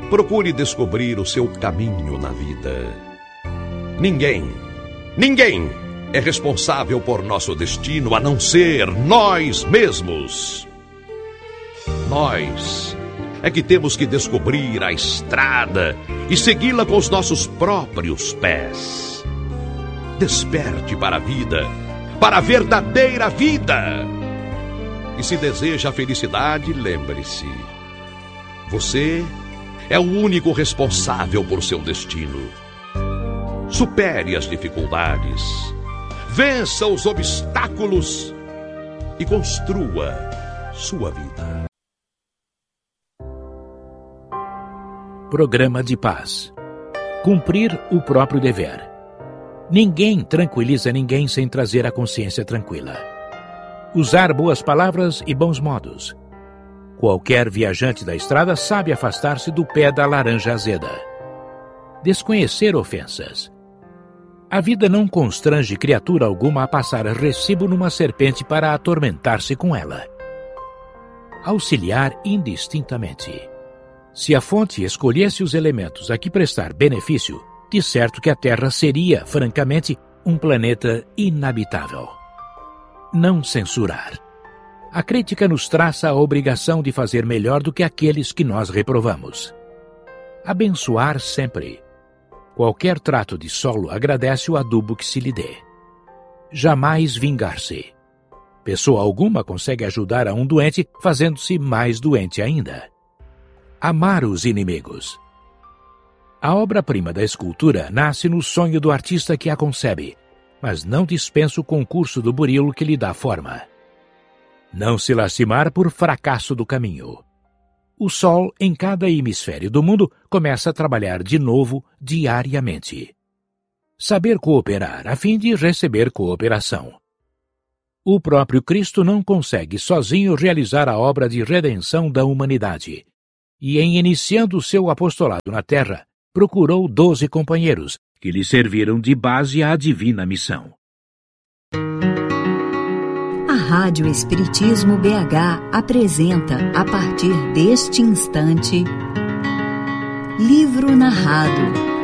procure descobrir o seu caminho na vida. Ninguém é responsável por nosso destino a não ser nós mesmos. Nós é que temos que descobrir a estrada e segui-la com os nossos próprios pés. Desperte para a vida, para a verdadeira vida. E se deseja a felicidade, lembre-se: você é o único responsável por seu destino. Supere as dificuldades, vença os obstáculos e construa sua vida. Programa de paz. Cumprir o próprio dever. Ninguém tranquiliza ninguém sem trazer a consciência tranquila. Usar boas palavras e bons modos. Qualquer viajante da estrada sabe afastar-se do pé da laranja azeda. Desconhecer ofensas. A vida não constrange criatura alguma a passar recibo numa serpente para atormentar-se com ela. Auxiliar indistintamente. Se a fonte escolhesse os elementos a que prestar benefício, de certo que a Terra seria, francamente, um planeta inabitável. Não censurar. A crítica nos traça a obrigação de fazer melhor do que aqueles que nós reprovamos. Abençoar sempre. Qualquer trato de solo agradece o adubo que se lhe dê. Jamais vingar-se. Pessoa alguma consegue ajudar a um doente fazendo-se mais doente ainda. Amar os inimigos. A obra-prima da escultura nasce no sonho do artista que a concebe, mas não dispensa o concurso do burilo que lhe dá forma. Não se lastimar por fracasso do caminho. O sol, em cada hemisfério do mundo, começa a trabalhar de novo diariamente. Saber cooperar a fim de receber cooperação. O próprio Cristo não consegue sozinho realizar a obra de redenção da humanidade. E, em iniciando seu apostolado na terra, procurou 12 companheiros, que lhe serviram de base à divina missão. A Rádio Espiritismo BH apresenta, a partir deste instante, Livro Narrado.